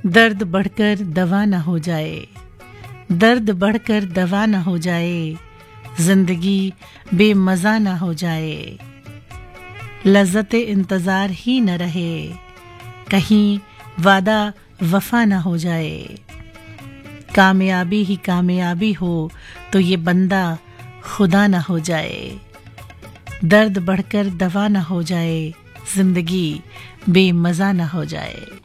दर्द बढ़कर दवा न हो जाए, दर्द बढ़कर दवा न हो जाए, जिंदगी बेमज़ा न हो जाए, लज़्ज़त इंतज़ार ही न रहे, कहीं वादा वफा न हो जाए, कामयाबी ही कामयाबी हो तो ये बंदा खुदा न हो जाए, दर्द बढ़कर दवा न हो जाए, जिंदगी बेमज़ा न हो जाए।